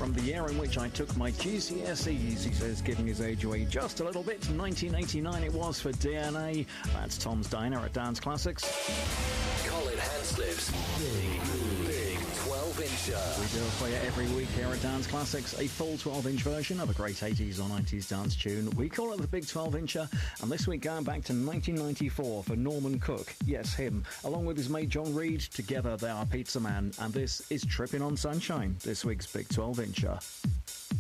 From the year in which I took my GCSEs, he says, giving his age away just a little bit. 1989 it was for DNA. That's Tom's Diner at Dance Classics. Colin Hanslip's Big 12-incher. We do it for you every week here at Dance Classics, a full 12-inch version of a great 80s or 90s dance tune. We call it the Big 12-incher, and this week going back to 1994 for Norman Cook. Yes, him, along with his mate John Reid. Together they are Pizza Man, and this is Trippin' on Sunshine, this week's Big 12-incher.